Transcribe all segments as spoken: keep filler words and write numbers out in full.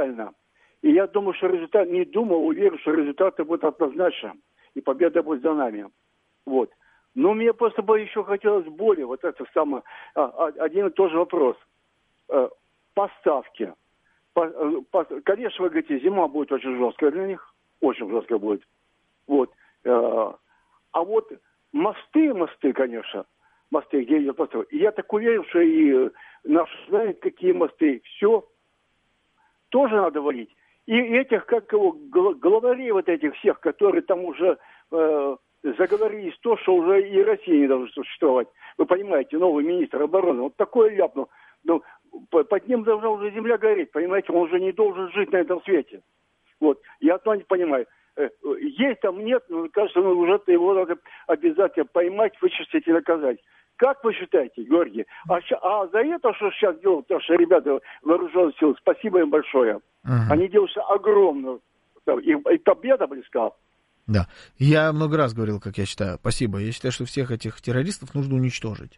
реально. И я думаю, что результат, не думаю, уверен, что результаты будут однозначно. И победа будет за нами. Вот. Но мне просто бы еще хотелось более, вот это самое, один и тот же вопрос. Поставки. По, по, конечно, вы говорите, зима будет очень жесткая для них. Очень жесткая будет. Вот. А вот мосты, мосты, конечно, мосты, где идет поставка. Я так уверен, что и наши знают, какие мосты. Все тоже надо валить. И этих, как его, главарей вот этих всех, которые там уже э, заговорились то, что уже и Россия не должна существовать. Вы понимаете, новый министр обороны, вот такое ляпнул. Ну, под ним должна уже земля гореть, понимаете, он уже не должен жить на этом свете. Вот, я одно не понимаю. Есть там, нет, но кажется, ну, уже его надо обязательно поймать, вычистить и наказать. Как вы считаете, Георгий? А, а за это, что сейчас делают наши ребята вооруженных сил, спасибо им большое. Uh-huh. Они делают огромную, и, и победа близка. Да, я много раз говорил, как я считаю, спасибо. Я считаю, что всех этих террористов нужно уничтожить.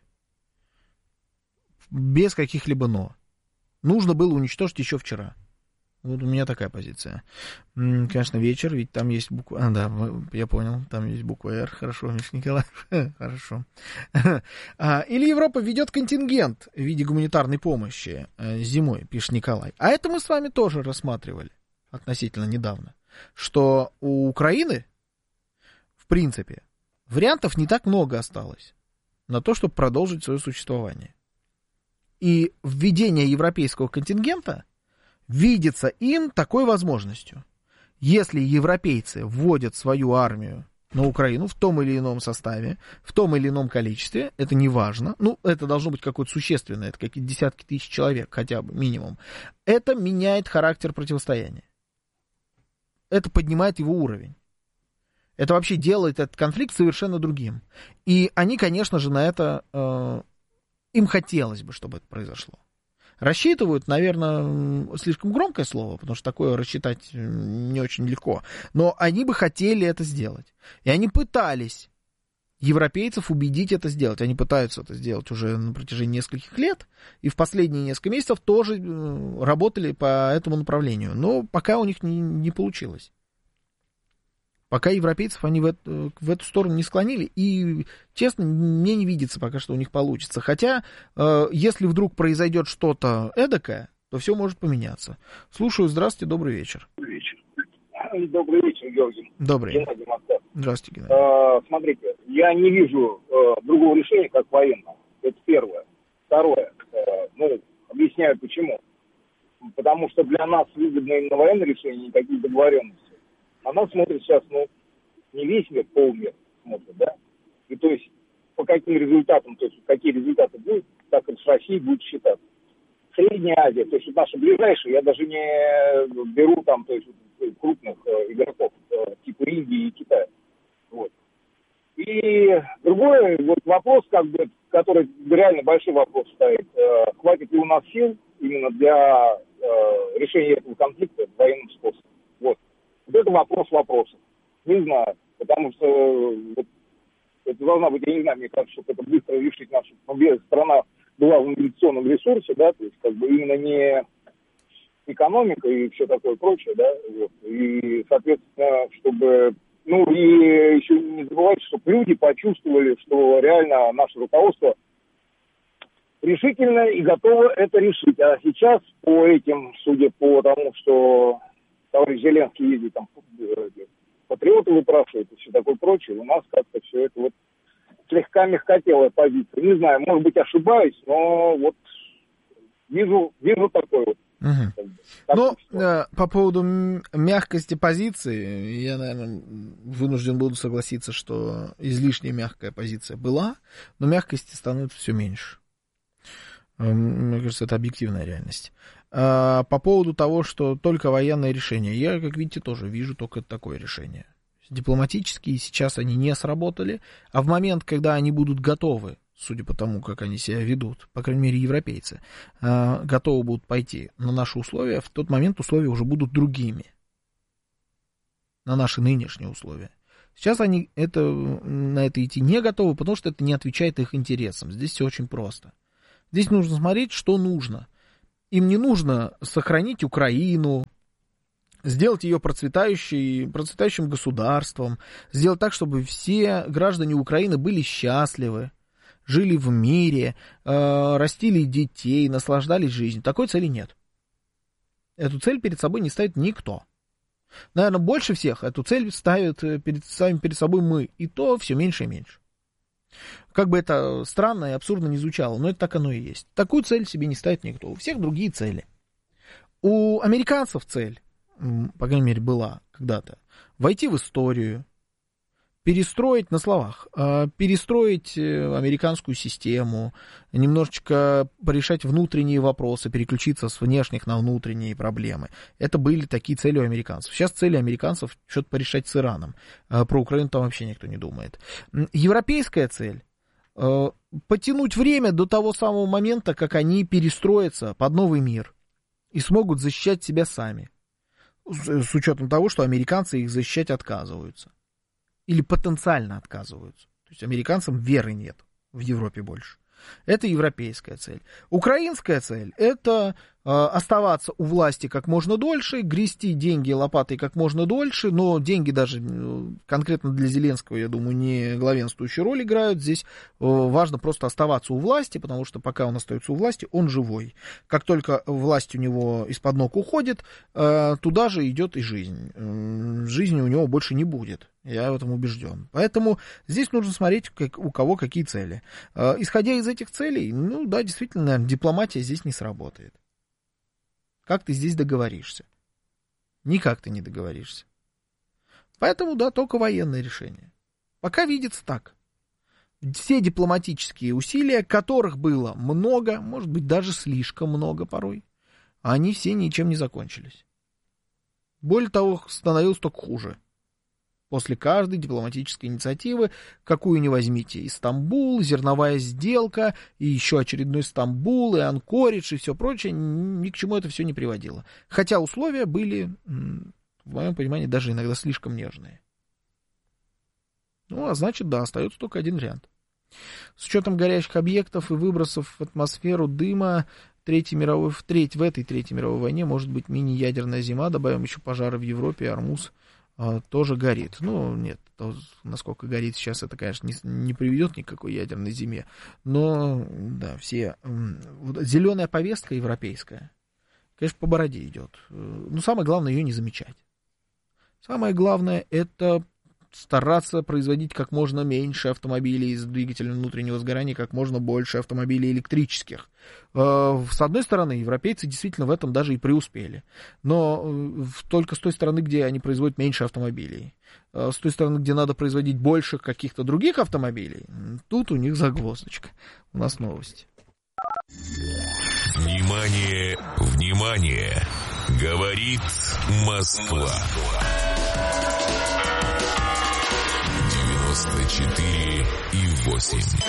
Без каких-либо «но». Нужно было уничтожить еще вчера. Вот у меня такая позиция. Конечно, вечер, ведь там есть буква... А, да, я понял, там есть буква «Р». Хорошо, Миш Николаев, хорошо. Или Европа ведет контингент в виде гуманитарной помощи зимой, пишет Николай. А это мы с вами тоже рассматривали относительно недавно, что у Украины, в принципе, вариантов не так много осталось на то, чтобы продолжить свое существование. И введение европейского контингента видится им такой возможностью. Если европейцы вводят свою армию на Украину в том или ином составе, в том или ином количестве, это не важно, ну, это должно быть какое-то существенное, это какие-то десятки тысяч человек, хотя бы минимум, это меняет характер противостояния. Это поднимает его уровень. Это вообще делает этот конфликт совершенно другим. И они, конечно же, на это... Э, им хотелось бы, чтобы это произошло. Рассчитывают, наверное, слишком громкое слово, потому что такое рассчитать не очень легко. Но они бы хотели это сделать. И они пытались европейцев убедить это сделать. Они пытаются это сделать уже на протяжении нескольких лет. И в последние несколько месяцев тоже работали по этому направлению. Но пока у них не, не получилось. Пока европейцев они в эту, в эту сторону не склонили. И, честно, мне не видится пока, что у них получится. Хотя, э, если вдруг произойдет что-то эдакое, то все может поменяться. Слушаю. Здравствуйте, добрый вечер. Добрый вечер. Добрый вечер, Георгий. Добрый. Геннадий Москва. Здравствуйте, Геннадий. Э, смотрите, я не вижу э, другого решения, как военного. Это первое. Второе. Э, ну, объясняю почему. Потому что для нас выгодно именно военное решение, никаких договоренностей. А нас смотрит сейчас, ну, не весь мир, полмира смотрит, да? И то есть по каким результатам, то есть какие результаты будут, так как с Россией будет считаться. Средняя Азия, то есть наши ближайшие, я даже не беру там, то есть крупных э, игроков, э, типа Индии и Китая. Вот. И другой вот вопрос, как бы, который реально большой вопрос стоит, э, хватит ли у нас сил именно для э, решения этого конфликта военным способом. Вот. Вот это вопрос вопросов. Не знаю, потому что вот, это должна быть, я не знаю, мне кажется, что это быстро решить нашу победу. Страна была в инвестиционном ресурсе, да, то есть как бы именно не экономика и все такое прочее, да, вот. И, соответственно, чтобы, ну, и еще не забывайте, чтобы люди почувствовали, что реально наше руководство решительно и готово это решить. А сейчас по этим, судя по тому, что товарищ Зеленский ездит там, патриоты выпрашивают и все такое прочее, у нас как-то все это вот слегка мягкотелая позиция. Не знаю, может быть, ошибаюсь, но вот вижу, вижу такой вот. Угу. Как бы, ну, э, по поводу мягкости позиции, я, наверное, вынужден буду согласиться, что излишне мягкая позиция была, но мягкости становится все меньше. Мне кажется, это объективная реальность. А по поводу того, что только военное решение, я, как видите, тоже вижу только такое решение. Дипломатические сейчас они не сработали, а в момент, когда они будут готовы, судя по тому, как они себя ведут, по крайней мере, европейцы, готовы будут пойти на наши условия, в тот момент условия уже будут другими. На наши нынешние условия. Сейчас они это, на это идти не готовы, потому что это не отвечает их интересам. Здесь все очень просто. Здесь нужно смотреть, что нужно. Им не нужно сохранить Украину, сделать ее процветающей, процветающим государством, сделать так, чтобы все граждане Украины были счастливы, жили в мире, э, растили детей, наслаждались жизнью. Такой цели нет. Эту цель перед собой не ставит никто. Наверное, больше всех эту цель ставит перед, ставим перед собой мы, и то все меньше и меньше. Как бы это странно и абсурдно не звучало, но это так оно и есть. Такую цель себе не ставит никто. У всех другие цели. У американцев цель, по крайней мере, была когда-то, войти в историю, перестроить, на словах, перестроить американскую систему, немножечко порешать внутренние вопросы, переключиться с внешних на внутренние проблемы. Это были такие цели у американцев. Сейчас цели американцев что-то порешать с Ираном. Про Украину там вообще никто не думает. Европейская цель — потянуть время до того самого момента, как они перестроятся под новый мир и смогут защищать себя сами. С учетом того, что американцы их защищать отказываются. Или потенциально отказываются. То есть американцам веры нет в Европе больше. Это европейская цель. Украинская цель — это э, оставаться у власти как можно дольше, грести деньги лопатой как можно дольше, но деньги даже э, конкретно для Зеленского, я думаю, не главенствующую роль играют. Здесь э, важно просто оставаться у власти, потому что пока он остается у власти, он живой. Как только власть у него из-под ног уходит, э, туда же идет и жизнь. Э, жизни у него больше не будет. Я в этом убежден. Поэтому здесь нужно смотреть, как, у кого какие цели. Э, исходя из этих целей, ну да, действительно, наверное, дипломатия здесь не сработает. Как ты здесь договоришься? Никак ты не договоришься. Поэтому, да, только военное решение. Пока видится так. Все дипломатические усилия, которых было много, может быть, даже слишком много порой, они все ничем не закончились. Более того, становилось только хуже. После каждой дипломатической инициативы, какую ни возьмите, и Стамбул, зерновая сделка, и еще очередной Стамбул, и Анкоридж, и все прочее, ни к чему это все не приводило. Хотя условия были, в моем понимании, даже иногда слишком нежные. Ну, а значит, да, остается только один вариант. С учетом горящих объектов и выбросов в атмосферу дыма, Третьей мировой, в, треть, в этой Третьей мировой войне может быть мини-ядерная зима, добавим еще пожары в Европе, Ормуз тоже горит. Ну, нет, то, насколько горит сейчас, это, конечно, не, не приведет ни к какой ядерной зиме. Но, да, все... Вот, зеленая повестка европейская, конечно, по бороде идет. Но самое главное ее не замечать. Самое главное — это стараться производить как можно меньше автомобилей с двигателем внутреннего сгорания, как можно больше автомобилей электрических. С одной стороны, европейцы действительно в этом даже и преуспели. Но только с той стороны, где они производят меньше автомобилей. С той стороны, где надо производить больше каких-то других автомобилей, тут у них загвоздочка. У нас новости. Внимание, внимание! Говорит Москва. девяносто четыре и восемь.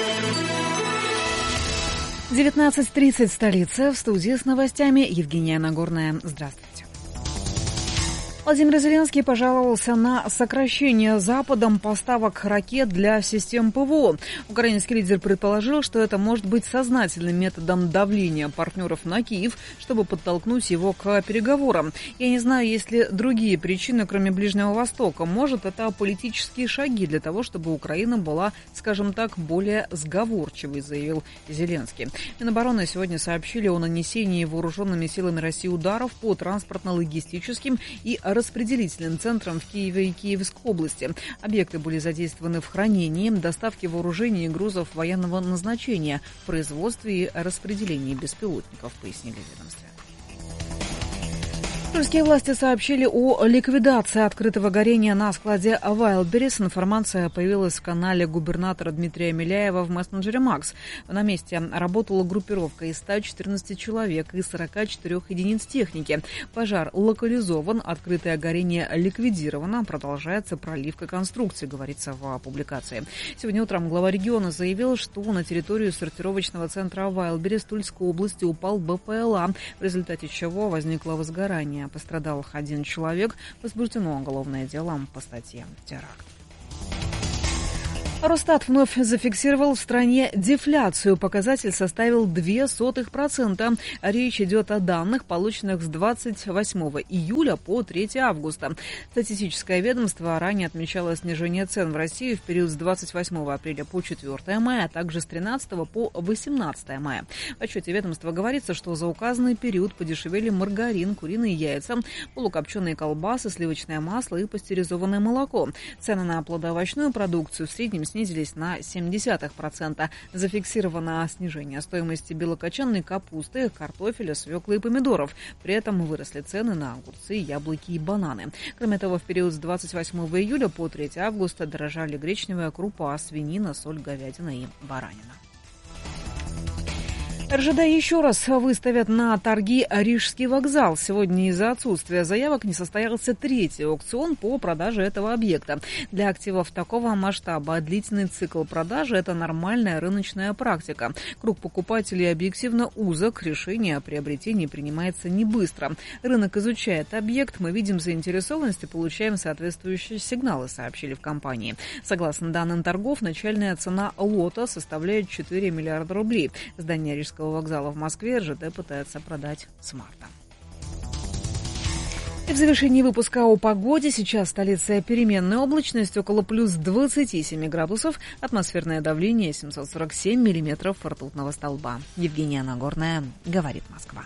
девятнадцать тридцать, столица. В студии с новостями Евгения Нагорная. Здравствуйте. Владимир Зеленский пожаловался на сокращение Западом поставок ракет для систем ПВО. Украинский лидер предположил, что это может быть сознательным методом давления партнеров на Киев, чтобы подтолкнуть его к переговорам. Я не знаю, есть ли другие причины, кроме Ближнего Востока. Может, это политические шаги для того, чтобы Украина была, скажем так, более сговорчивой, заявил Зеленский. Минобороны сегодня сообщили о нанесении вооруженными силами России ударов по транспортно-логистическим и распределительным центрам в Киеве и Киевской области. Объекты были задействованы в хранении, доставке вооружений и грузов военного назначения, производстве и распределении беспилотников, пояснили в ведомстве. Тульские власти сообщили о ликвидации открытого горения на складе Wildberries. Информация появилась в канале губернатора Дмитрия Миляева в мессенджере Макс. На месте работала группировка из ста четырнадцати человек и сорока четырёх единиц техники. Пожар локализован, открытое горение ликвидировано, продолжается проливка конструкции, говорится в публикации. Сегодня утром глава региона заявил, что на территорию сортировочного центра Wildberries Тульской области упал БПЛА, в результате чего возникло возгорание. Пострадал один человек. Возбуждено уголовное дело по статье «Теракт». Росстат вновь зафиксировал в стране дефляцию. Показатель составил ноль целых две десятых процента. Речь идет о данных, полученных с двадцать восьмого июля по третьего августа. Статистическое ведомство ранее отмечало снижение цен в России в период с двадцать восьмого апреля по четвёртого мая, а также с тринадцатого по восемнадцатое мая. В отчете ведомства говорится, что за указанный период подешевели маргарин, куриные яйца, полукопченые колбасы, сливочное масло и пастеризованное молоко. Цены на плодоовощную продукцию в среднем снизились на семь десятых процента. Зафиксировано снижение стоимости белокочанной капусты, картофеля, свеклы и помидоров. При этом выросли цены на огурцы, яблоки и бананы. Кроме того, в период с двадцать восьмого июля по третьего августа дорожали гречневая крупа, свинина, соль, говядина и баранина. эр жэ дэ еще раз выставят на торги Рижский вокзал. Сегодня из-за отсутствия заявок не состоялся третий аукцион по продаже этого объекта. Для активов такого масштаба длительный цикл продажи – это нормальная рыночная практика. Круг покупателей объективно узок, решение о приобретении принимается не быстро. Рынок изучает объект, мы видим заинтересованность и получаем соответствующие сигналы, сообщили в компании. Согласно данным торгов, начальная цена лота составляет четыре миллиарда рублей. Здание Рижского вокзала в Москве эр жэ дэ пытается продать с марта. И в завершении выпуска о погоде. Сейчас в столице переменная облачность, около плюс двадцати семи градусов, атмосферное давление семьсот сорок семь миллиметров ртутного столба. Евгения Нагорная, говорит Москва.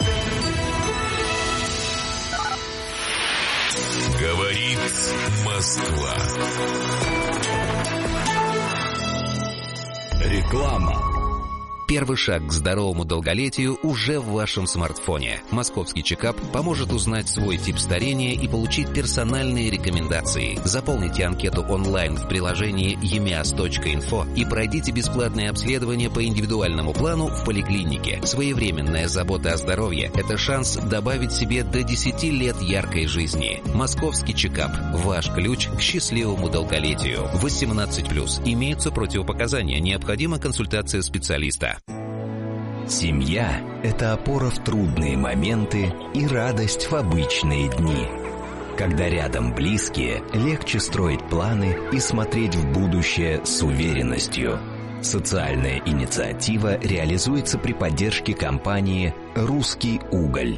Говорит Москва. Реклама. Первый шаг к здоровому долголетию уже в вашем смартфоне. Московский чекап поможет узнать свой тип старения и получить персональные рекомендации. Заполните анкету онлайн в приложении и эм и эй эс точка инфо и пройдите бесплатное обследование по индивидуальному плану в поликлинике. Своевременная забота о здоровье – это шанс добавить себе до десяти лет яркой жизни. Московский чекап – ваш ключ к счастливому долголетию. восемнадцать плюс. Имеются противопоказания. Необходима консультация специалиста. Семья – это опора в трудные моменты и радость в обычные дни. Когда рядом близкие, легче строить планы и смотреть в будущее с уверенностью. Социальная инициатива реализуется при поддержке компании «Русский уголь».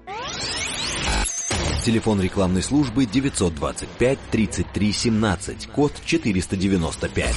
Телефон рекламной службы девятьсот двадцать пять тридцать три семнадцать, код четыреста девяносто пять.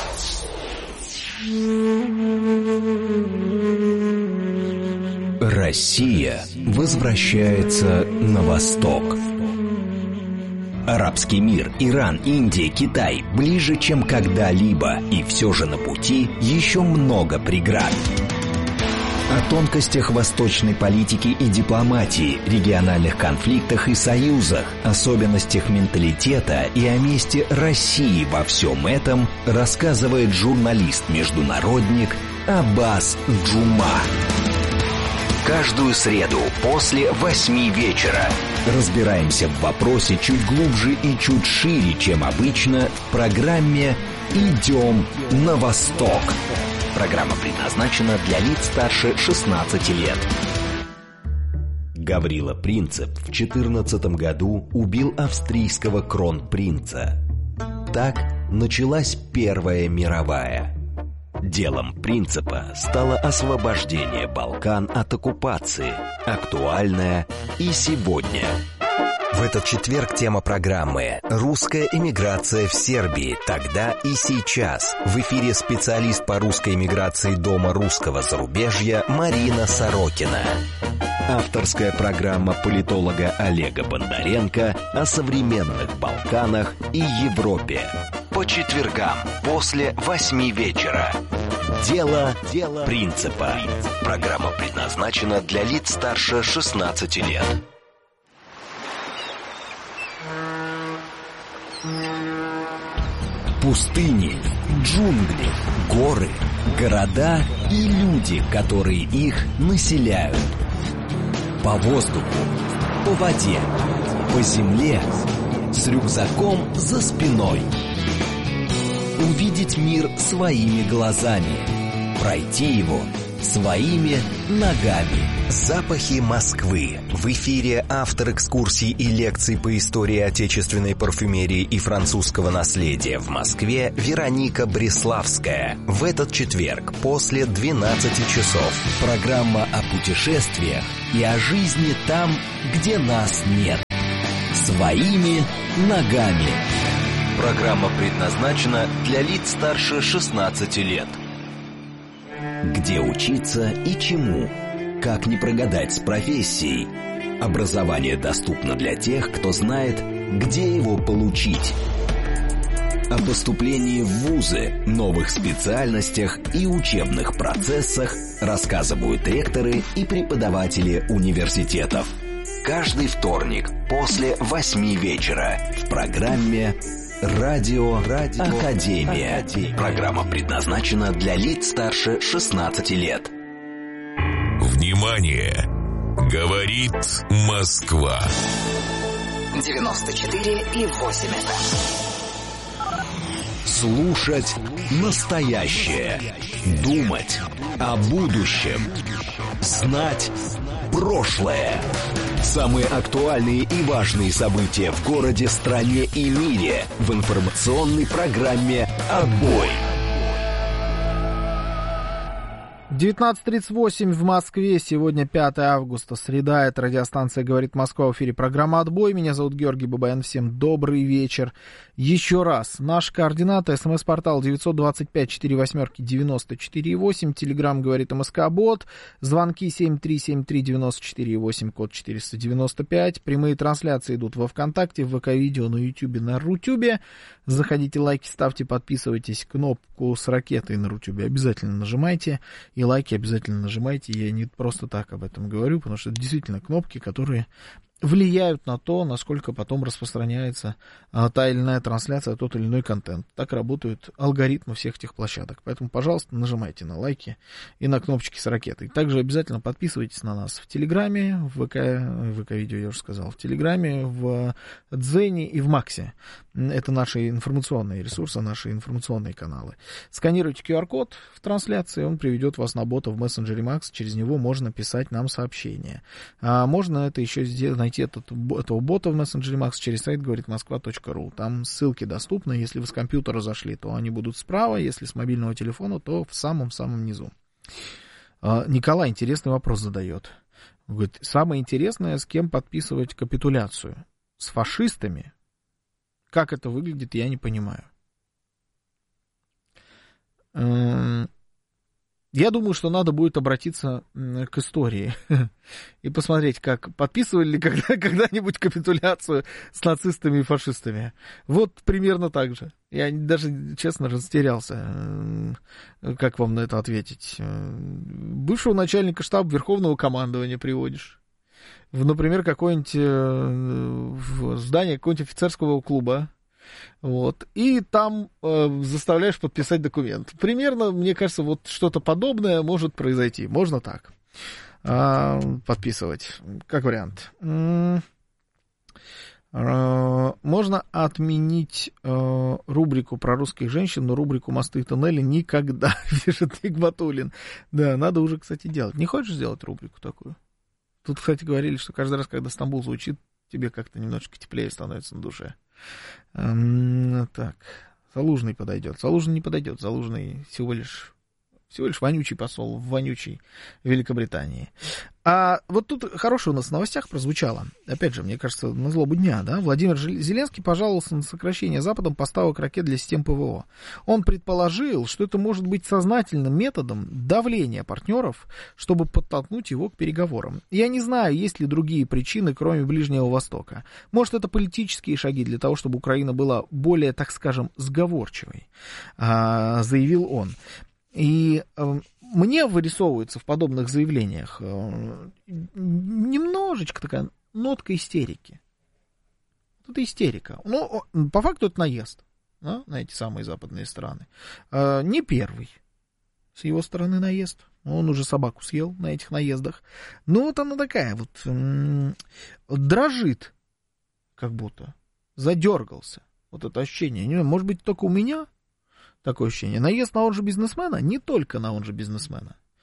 Россия возвращается на восток. Арабский мир, Иран, Индия, Китай ближе, чем когда-либо, и все же на пути еще много преград. О тонкостях восточной политики и дипломатии, региональных конфликтах и союзах, особенностях менталитета и о месте России во всем этом рассказывает журналист-международник Аббас Джума. Каждую среду после восьми вечера разбираемся в вопросе чуть глубже и чуть шире, чем обычно, в программе «Идем на восток». Программа предназначена для лиц старше шестнадцати лет. Гаврила Принцип в четырнадцатом году убил австрийского кронпринца. Так началась Первая мировая. Делом Принципа стало освобождение Балкан от оккупации, актуальное и сегодня. В этот четверг тема программы «Русская эмиграция в Сербии. Тогда и сейчас». В эфире специалист по русской эмиграции Дома русского зарубежья Марина Сорокина. Авторская программа политолога Олега Бондаренко о современных Балканах и Европе. По четвергам после восьми вечера. Дело, Дело Принципа. Программа предназначена для лиц старше шестнадцати лет. Пустыни, джунгли, горы, города и люди, которые их населяют. По воздуху, по воде, по земле, с рюкзаком за спиной. Увидеть мир своими глазами, пройти его Своими ногами. Запахи Москвы. В эфире автор экскурсий и лекций по истории отечественной парфюмерии и французского наследия в Москве Вероника Бреславская. В этот четверг после двенадцати часов. Программа о путешествиях и о жизни там, где нас нет. Своими ногами. Программа предназначена для лиц старше шестнадцати лет. Где учиться и чему? Как не прогадать с профессией? Образование доступно для тех, кто знает, где его получить. О поступлении в вузы, новых специальностях и учебных процессах рассказывают ректоры и преподаватели университетов. Каждый вторник после восьми вечера в программе «Радио, Радио Академия». Академия. Программа предназначена для лиц старше шестнадцати лет. Внимание! Говорит Москва. девяносто четыре и восемь эф эм. Слушать настоящее. Думать о будущем. Знать прошлое. Самые актуальные и важные события в городе, стране и мире в информационной программе «Отбой». девятнадцать тридцать восемь в Москве. Сегодня пятое августа, среда. Это радиостанция «Говорит Москва». В эфире программа «Отбой». Меня зовут Георгий Бабаян. Всем добрый вечер. Еще раз. Наши координаты. СМС-портал девятьсот двадцать пять сорок восемь девяносто четыре восемь. Телеграм «Говорит МСК-бот». Звонки семь три семь три девяносто четыре восемь, код четыреста девяносто пять. Прямые трансляции идут во ВКонтакте, в ВК-видео, на Ютубе, на Рутюбе. Заходите, лайки ставьте, подписывайтесь. Кнопку с ракетой на Рутюбе обязательно нажимайте. И лайки обязательно нажимайте. Я не просто так об этом говорю, потому что это действительно кнопки, которые влияют на то, насколько потом распространяется а, та или иная трансляция, тот или иной контент. Так работают алгоритмы всех этих площадок. Поэтому, пожалуйста, нажимайте на лайки и на кнопочки с ракетой. Также обязательно подписывайтесь на нас в Телеграме, в ВК, в ВК-видео, я уже сказал, в Телеграме, в Дзене и в Максе. Это наши информационные ресурсы, наши информационные каналы. Сканируйте ку ар код в трансляции, он приведет вас на бота в мессенджере Макс. Через него можно писать нам сообщения. А можно это еще сделать, найти этот, этого бота в мессенджере Макс через сайт говорит москва точка ру. Там ссылки доступны. Если вы с компьютера зашли, то они будут справа. Если с мобильного телефона, то в самом-самом низу. А, Николай интересный вопрос задает. Говорит, самое интересное, с кем подписывать капитуляцию? С фашистами? Как это выглядит, я не понимаю. Я думаю, что надо будет обратиться к истории и посмотреть, как подписывали ли когда- когда-нибудь капитуляцию с нацистами и фашистами. Вот примерно так же. Я даже, честно, растерялся, как вам на это ответить. Бывшего начальника штаба Верховного командования приводишь. В, например, какое-нибудь в здание какого-нибудь офицерского клуба. Вот, и там э, заставляешь подписать документ. Примерно, мне кажется, вот что-то подобное может произойти. Можно так э, подписывать, как вариант. М-м- э- можно отменить э, рубрику про русских женщин, но рубрику «Мосты и туннели» никогда, пишет Нигматуллин. Да, надо уже, кстати, делать. Не хочешь сделать рубрику такую? Тут, кстати, говорили, что каждый раз, когда Стамбул звучит, тебе как-то немножечко теплее становится на душе. Эм, так, Залужный подойдет. Залужный не подойдет. Залужный всего лишь, всего лишь вонючий посол в вонючей Великобритании. А вот тут хорошее у нас в новостях прозвучало. Опять же, мне кажется, на злобу дня, да? Владимир Зеленский пожаловался на сокращение Западом поставок ракет для систем ПВО. Он предположил, что это может быть сознательным методом давления партнеров, чтобы подтолкнуть его к переговорам. Я не знаю, есть ли другие причины, кроме Ближнего Востока. Может, это политические шаги для того, чтобы Украина была более, так скажем, сговорчивой, заявил он. И э, мне вырисовывается в подобных заявлениях э, немножечко такая нотка истерики. Вот это истерика. Ну, по факту это наезд, да, на эти самые западные страны. Э, не первый с его стороны наезд. Он уже собаку съел на этих наездах. Ну, вот она такая вот э, дрожит, как будто задергался. Вот это ощущение. Не, может быть, только у меня такое ощущение. Наезд на он же бизнесмена, не только на он же бизнесмена.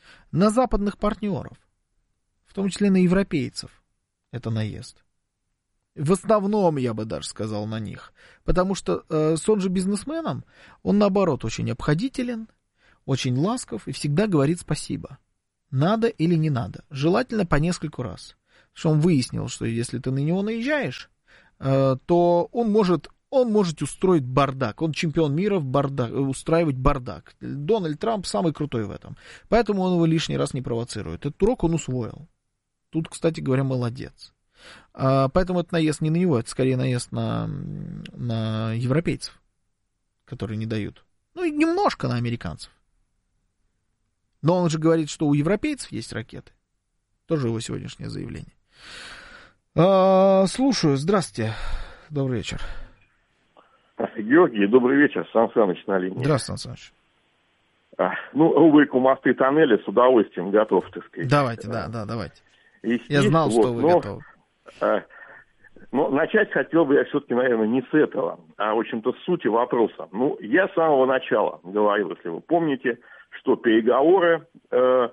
на западных партнеров, в том числе на европейцев, это наезд. В основном, я бы даже сказал, на них. Потому что э, с он же бизнесменом, он, наоборот, очень обходителен, очень ласков и всегда говорит спасибо. Надо или не надо. Желательно по нескольку раз. Потому что он выяснил, что если ты на него наезжаешь, э, то он может, он может устроить бардак. Он чемпион мира в бардак, устраивать бардак. Дональд Трамп самый крутой в этом. Поэтому он его лишний раз не провоцирует. Этот урок он усвоил. Тут, кстати говоря, молодец. А, поэтому это наезд не на него, это скорее наезд на, на европейцев, которые не дают. Ну и немножко на американцев. Но он же говорит, что у европейцев есть ракеты. Тоже его сегодняшнее заявление. А, слушаю, здравствуйте. Добрый вечер. Георгий, добрый вечер. Сан Саныч на линии. Здравствуйте, Сан Саныч. А, ну, рубрику «Мосты и тоннели» с удовольствием готов, так сказать. Давайте, да, да, давайте. И я здесь, знал, вот, что вы но, готовы. А, но начать хотел бы я все-таки, наверное, не с этого, а, в общем-то, с сути вопроса. Ну, я с самого начала говорил, если вы помните, что переговоры э,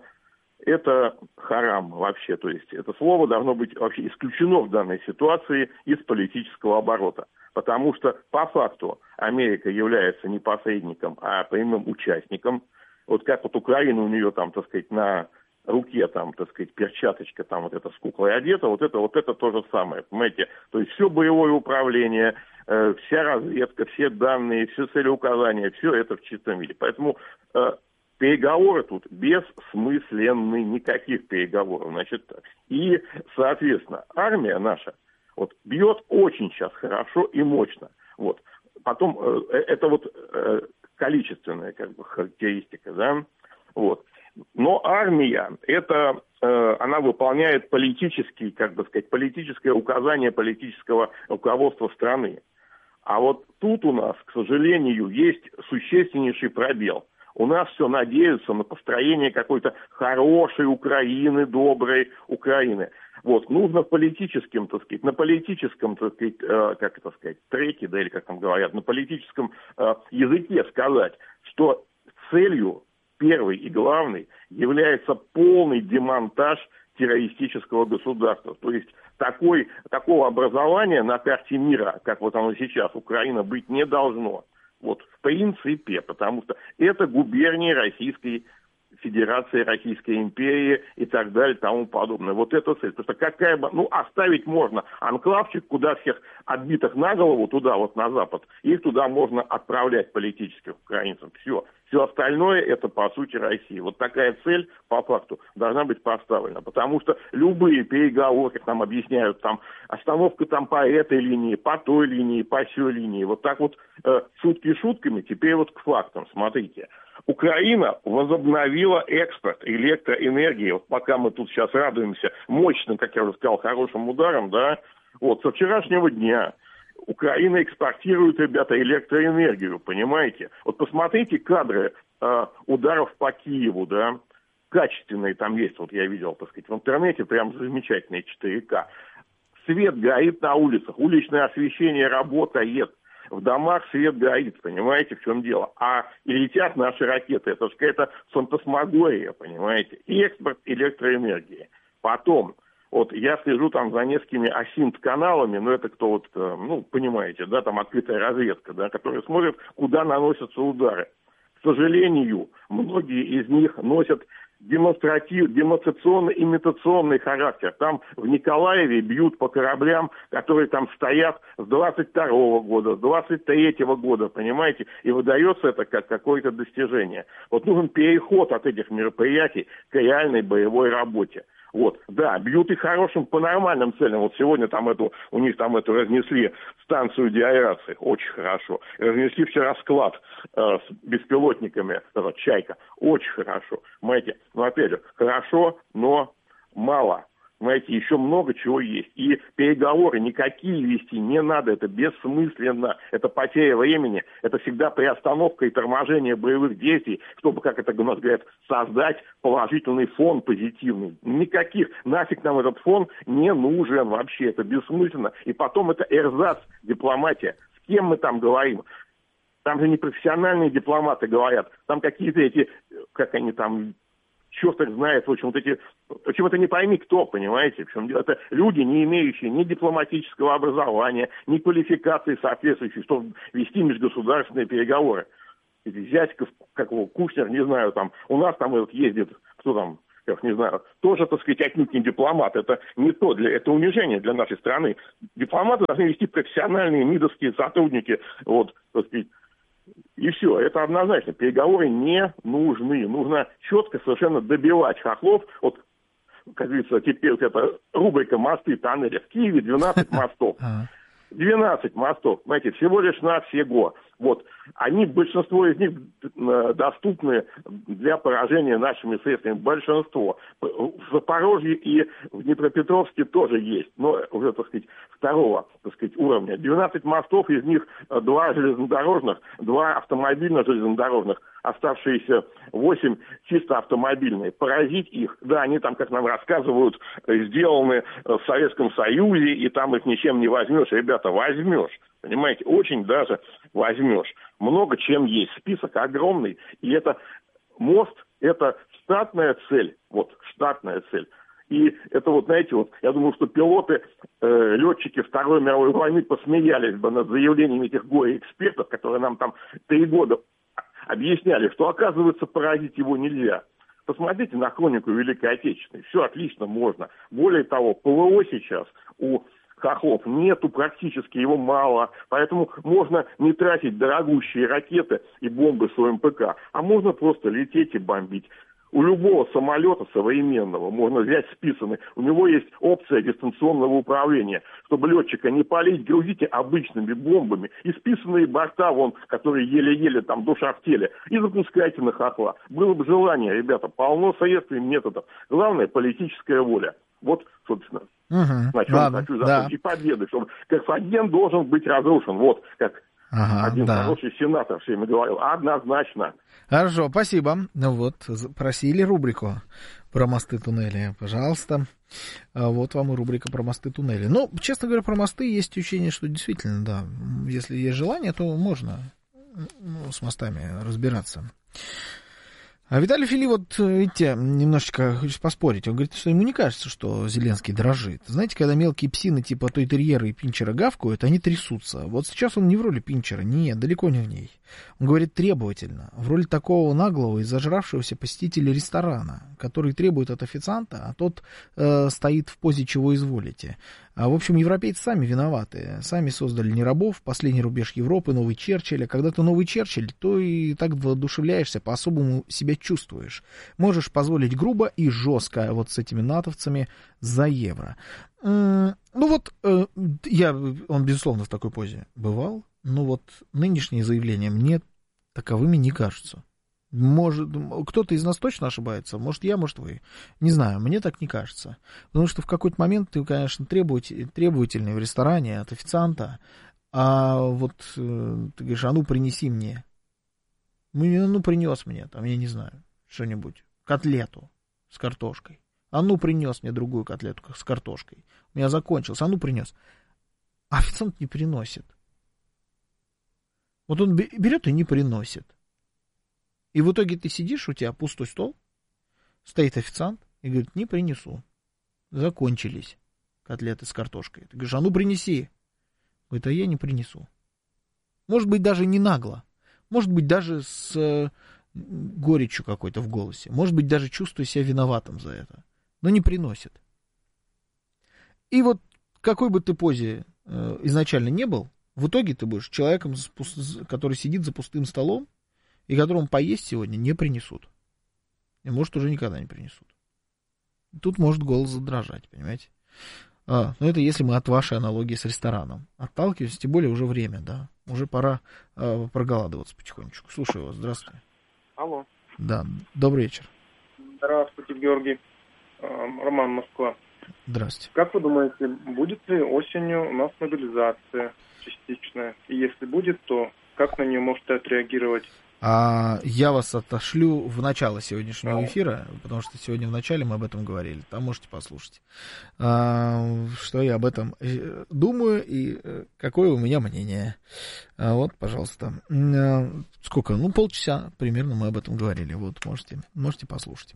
это харам вообще, то есть это слово должно быть вообще исключено в данной ситуации из политического оборота, потому что по факту Америка является не посредником, а прямым участником. Вот как вот Украина, у нее там, так сказать, на руке там, так сказать, перчаточка там вот это с куклой одета, вот это вот это то же самое, понимаете? То есть все боевое управление, э, вся разведка, все данные, все целеуказания, все это в чистом виде. Поэтому э, переговоры тут бессмысленны, никаких переговоров, значит. И, соответственно, армия наша вот бьет очень сейчас хорошо и мощно. Вот. Потом э, это вот э, количественная как бы характеристика, да, вот. Но армия, это, э, она выполняет политический, как бы сказать, политическое указание политического руководства страны. А вот тут у нас, к сожалению, есть существеннейший пробел. У нас все надеются на построение какой-то хорошей Украины, доброй Украины. Вот, нужно политическим, так сказать, на политическом, так сказать, э, как это сказать, треке, да, или как там говорят, на политическом э, языке сказать, что целью первый и главный является полный демонтаж террористического государства. То есть такой, такого образования на карте мира, как вот оно сейчас, Украина, быть не должно. Вот в принципе, потому что это губернии Российской Федерации, Российской империи и так далее, тому подобное. Вот это цель. Потому что какая бы, ну, оставить можно анклавчик, куда всех отбитых на голову, туда вот на запад, их туда можно отправлять политических украинцев. Все. Все остальное это, по сути, Россия. Вот такая цель, по факту, должна быть поставлена. Потому что любые переговоры, как нам объясняют, там, остановка там по этой линии, по той линии, по сей линии. Вот так вот э, шутки шутками, теперь вот к фактам. Смотрите. Украина возобновила экспорт электроэнергии. Вот пока мы тут сейчас радуемся мощным, как я уже сказал, хорошим ударом, да, вот со вчерашнего дня Украина экспортирует, ребята, электроэнергию, понимаете? Вот посмотрите кадры э, ударов по Киеву, да, качественные там есть, вот я видел, так сказать, в интернете, прям замечательные четыре ка. Свет горит на улицах, уличное освещение работает, в домах свет горит, понимаете, в чем дело? А и летят наши ракеты, это же какая-то фантасмагория, понимаете? И экспорт электроэнергии. Потом, вот я слежу там за несколькими осинт-каналами, но это кто вот, ну, понимаете, да, там открытая разведка, да, которые смотрят, куда наносятся удары. К сожалению, многие из них носят демонстратив, демонстрационно-имитационный характер. Там в Николаеве бьют по кораблям, которые там стоят с двадцать второго года, с двадцать третьего года, понимаете, и выдается это как какое-то достижение. Вот нужен переход от этих мероприятий к реальной боевой работе. Вот, да, бьют и хорошим по нормальным целям. Вот сегодня там эту, у них там эту разнесли станцию деаэрации, очень хорошо. Разнесли вчера склад э, с беспилотниками, это «Чайка», очень хорошо. Понимаете, ну опять же, хорошо, но мало. Понимаете, еще много чего есть. И переговоры никакие вести не надо, это бессмысленно, это потеря времени, это всегда приостановка и торможение боевых действий, чтобы, как это у нас говорят, создать положительный фон позитивный. Никаких, нафиг нам этот фон не нужен вообще, это бессмысленно. И потом это эрзац, дипломатия. С кем мы там говорим? Там же не профессиональные дипломаты говорят, там какие-то эти, как они там, черт их знает, в общем, вот эти, в общем, это не пойми кто, понимаете, в чем дело. Это люди, не имеющие ни дипломатического образования, ни квалификации соответствующей, чтобы вести межгосударственные переговоры. Зятьков, как его, Кушнер, не знаю, там, у нас там вот ездит, кто там, я не знаю, тоже, так сказать, отнюдь не дипломат, это не то, для, это унижение для нашей страны. Дипломаты должны вести профессиональные МИДовские сотрудники, вот, так сказать, и все, это однозначно, переговоры не нужны, нужно четко совершенно добивать хохлов, вот, как говорится, теперь вот эта рубрика «Мосты, тоннели», в Киеве двенадцать мостов. двенадцать мостов, знаете, всего лишь навсего. Вот. Они, большинство из них доступны для поражения нашими средствами. Большинство. В Запорожье и в Днепропетровске тоже есть, но уже, так сказать, второго, так сказать, уровня. двенадцать мостов, из них два железнодорожных, два автомобильно-железнодорожных, оставшиеся восемь чисто автомобильные. Поразить их, да, они там, как нам рассказывают, сделаны в Советском Союзе, и там их ничем не возьмешь. Ребята, возьмешь. Понимаете, очень даже возьмешь. Много чем есть. Список огромный. И это мост, это штатная цель. Вот, штатная цель. И это вот, знаете, вот, я думаю, что пилоты, э, летчики Второй мировой войны посмеялись бы над заявлениями этих горе-экспертов, которые нам там три года объясняли, что, оказывается, поразить его нельзя. Посмотрите на хронику Великой Отечественной. Все отлично можно. Более того, ПВО сейчас у хохлов нету практически, его мало. Поэтому можно не тратить дорогущие ракеты и бомбы с ОМПК, а можно просто лететь и бомбить. У любого самолета современного можно взять списанный. У него есть опция дистанционного управления, чтобы летчика не палить, грузите обычными бомбами. И списанные борта, вон, которые еле-еле там душа в теле, и запускайте на хохла. Было бы желание, ребята, полно средств и методов. Главное, политическая воля. Вот, собственно, угу, на чем ладно, хочу да. закончить. И победы, чтобы Карфаген должен быть разрушен. Вот, как ага, один да. хороший сенатор все время говорил. Однозначно. Хорошо, спасибо. Ну вот, просили рубрику про мосты, туннели. Пожалуйста. Вот вам и рубрика про мосты, туннели. Ну, честно говоря, про мосты есть ощущение, что действительно, да, если есть желание, то можно, ну, с мостами разбираться. А Виталий Фили, вот, видите, немножечко хочет поспорить. Он говорит, что ему не кажется, что Зеленский дрожит. Знаете, когда мелкие псины типа той терьера и Пинчера гавкают, они трясутся. Вот сейчас он не в роли Пинчера, нет, далеко не в ней. Он говорит требовательно, в роли такого наглого и зажравшегося посетителя ресторана, который требует от официанта, а тот э, стоит в позе «чего изволите». А, в общем, европейцы сами виноваты. Сами создали не рабов, последний рубеж Европы, новый Черчилль. А когда ты новый Черчилль, то и так воодушевляешься, по-особому себя чувствуешь. Можешь позволить грубо и жестко вот с этими натовцами за евро. Ну вот, я, он, безусловно, в такой позе бывал, но вот нынешние заявления мне таковыми не кажутся. Может, кто-то из нас точно ошибается, может я, может вы. Не знаю, мне так не кажется. Потому что в какой-то момент ты, конечно, требовательный в ресторане от официанта, а вот ты говоришь, а ну принеси мне. Ну принес мне, там, я не знаю, что-нибудь, котлету с картошкой. А ну принес мне другую котлету с картошкой. У меня закончилось, а ну принес. А официант не приносит. Вот он берет и не приносит. И в итоге ты сидишь, у тебя пустой стол, стоит официант и говорит, не принесу. Закончились котлеты с картошкой. Ты говоришь, а ну принеси. Говорит, а я не принесу. Может быть, даже не нагло. Может быть, даже с э, горечью какой-то в голосе. Может быть, даже чувствуя себя виноватым за это. Но не приносит. И вот какой бы ты позе э, изначально не был, в итоге ты будешь человеком, который сидит за пустым столом, и которому поесть сегодня не принесут. И, может, уже никогда не принесут. Тут может голос задрожать, понимаете? А, ну, это если мы от вашей аналогии с рестораном отталкиваемся, тем более уже время, да. Уже пора а, проголодываться потихонечку. Слушаю вас, здравствуйте. Алло. Да, добрый вечер. Здравствуйте, Георгий. Роман, Москва. Здравствуйте. Как вы думаете, будет ли осенью у нас мобилизация частичная? И если будет, то как на нее может отреагировать А я вас отошлю в начало сегодняшнего эфира, потому что сегодня в начале мы об этом говорили. Там можете послушать, а, что я об этом думаю и какое у меня мнение. А вот, пожалуйста. А, сколько? Ну, полчаса примерно мы об этом говорили. Вот, можете, можете послушать.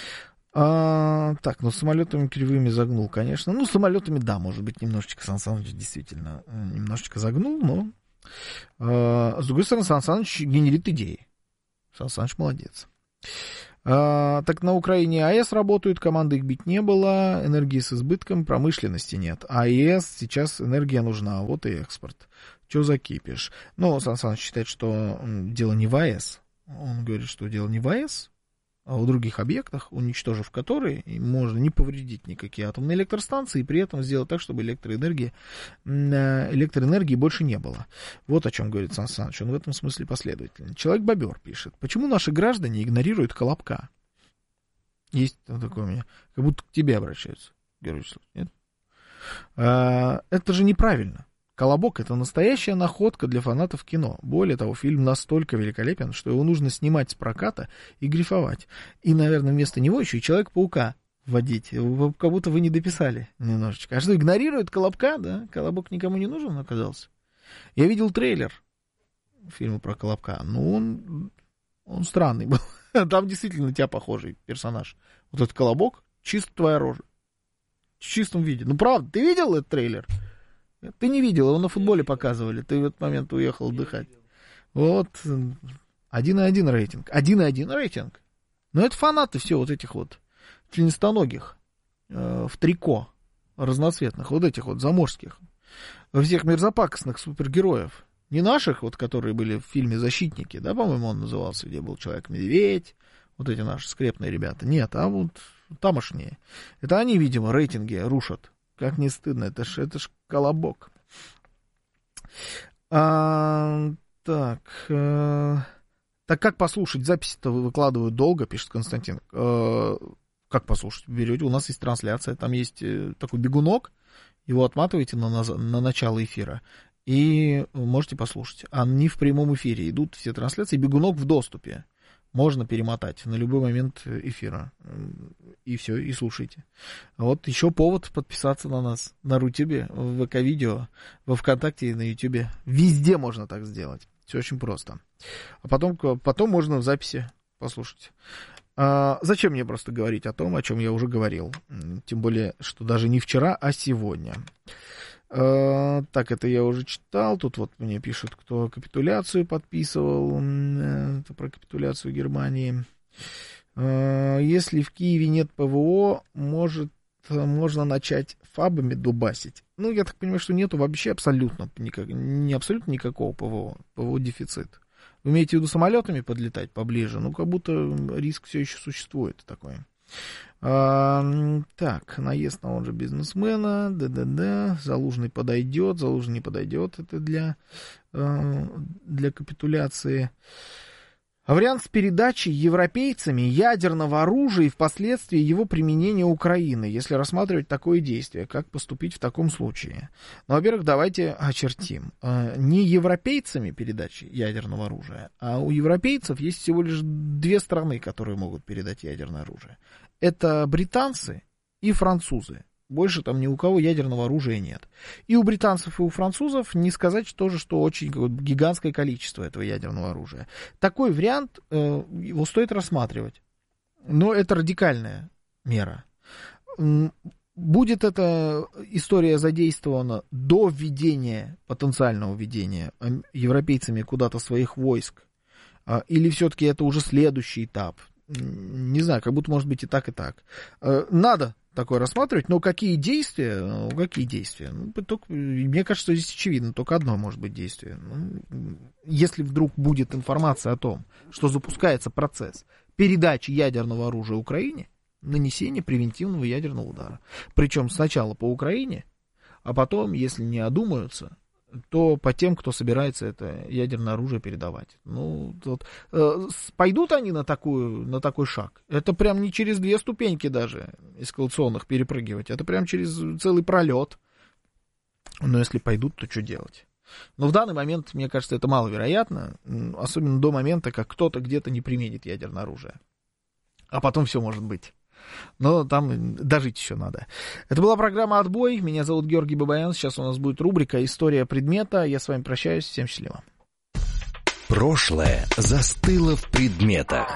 А, так, ну, с самолетами кривыми загнул, конечно. Ну, с самолетами, да, может быть, немножечко Сан Саныч действительно немножечко загнул, но... А, с другой стороны, Сан Саныч генерит идеи. Сан Саныч молодец. А, так на Украине АЭС работают, команды их бить не было, энергии с избытком, промышленности нет. А АЭС сейчас энергия нужна, вот и экспорт. Че за кипиш? Ну, Сан Саныч считает, что дело не в АЭС. Он говорит, что дело не в АЭС, а в других объектах, уничтожив которые, можно не повредить никакие атомные электростанции и при этом сделать так, чтобы электроэнергии, электроэнергии больше не было. Вот о чем говорит Сан Саныч. Он в этом смысле последовательный. Человек-бобер пишет. Почему наши граждане игнорируют Колобка? Есть такое у меня. Как будто к тебе обращаются. Герой, нет? А, это же неправильно. «Колобок» — это настоящая находка для фанатов кино. Более того, фильм настолько великолепен, что его нужно снимать с проката и грифовать. И, наверное, вместо него еще и Человека-паука вводить. Как будто вы не дописали немножечко. А что, игнорируют «Колобка», да? «Колобок» никому не нужен оказался. Я видел трейлер фильма про «Колобка». Ну, он, он странный был. Там действительно на тебя похожий персонаж. Вот этот «Колобок» — чисто твоя рожа. В чистом виде. Ну, правда, ты видел этот трейлер? Ты не видел, его на футболе показывали. Ты в этот момент уехал отдыхать. Вот. Один и один рейтинг. Один и один рейтинг. Но это фанаты все вот этих вот членистоногих э, в трико разноцветных, вот этих вот заморских, всех мерзопакостных супергероев. Не наших, вот, которые были в фильме «Защитники», да, по-моему, он назывался, где был Человек-медведь, вот эти наши скрепные ребята. Нет, а вот тамошние. Это они, видимо, рейтинги рушат. Как не стыдно, это ж, это ж Колобок. А, так, а, так как послушать? Записи-то выкладывают долго, пишет Константин. А, как послушать? Берете, у нас есть трансляция, там есть такой бегунок, его отматываете на, на, на начало эфира, и можете послушать. Они в прямом эфире идут все трансляции, бегунок в доступе. Можно перемотать на любой момент эфира. И все, и слушайте. Вот еще повод подписаться на нас на Рутюбе, в ВК-видео, во ВКонтакте и на Ютубе. Везде можно так сделать. Все очень просто. А потом, потом можно в записи послушать. А зачем мне просто говорить о том, о чем я уже говорил? Тем более, что даже не вчера, а сегодня. Uh, так, это я уже читал. Тут вот мне пишут, кто капитуляцию подписывал. Uh, это про капитуляцию Германии. Uh, если в Киеве нет ПВО, может, можно начать фабами дубасить. Ну, я так понимаю, что нету вообще абсолютно никак, не абсолютно никакого ПВО. ПВО дефицит. Вы имеете в виду самолетами подлетать поближе? Ну, как будто риск все еще существует такой. А, так, наезд на он же бизнесмена, да-да-да, Залужный подойдет, Залужный не подойдет, это для, для капитуляции. А вариант с передачей европейцами ядерного оружия и впоследствии его применения Украины, если рассматривать такое действие, как поступить в таком случае? Ну, во-первых, давайте очертим. Не европейцами передачи ядерного оружия, а у европейцев есть всего лишь две страны, которые могут передать ядерное оружие. Это британцы и французы. Больше там ни у кого ядерного оружия нет. И у британцев, и у французов не сказать тоже, что очень гигантское количество этого ядерного оружия. Такой вариант, э, его стоит рассматривать. Но это радикальная мера. Будет эта история задействована до введения, потенциального введения европейцами куда-то своих войск? Э, или все-таки это уже следующий этап? Не знаю, как будто может быть и так, и так. Э, надо такое рассматривать, но какие действия, ну, какие действия? Ну, только, мне кажется, здесь очевидно, только одно может быть действие. Ну, если вдруг будет информация о том, что запускается процесс передачи ядерного оружия Украине, нанесение превентивного ядерного удара. Причем сначала по Украине, а потом, если не одумаются, то по тем, кто собирается это ядерное оружие передавать. Ну, вот, э, пойдут они на, такую, на такой шаг. Это прям не через две ступеньки даже эскалационных перепрыгивать. Это прям через целый пролет. Но если пойдут, то что делать? Но в данный момент, мне кажется, это маловероятно, особенно до момента, как кто-то где-то не применит ядерное оружие. А потом все может быть. Но там дожить еще надо. Это была программа «Отбой». Меня зовут Георгий Бабаян. Сейчас у нас будет рубрика «История предмета». Я с вами прощаюсь. Всем счастливо. Прошлое застыло в предметах.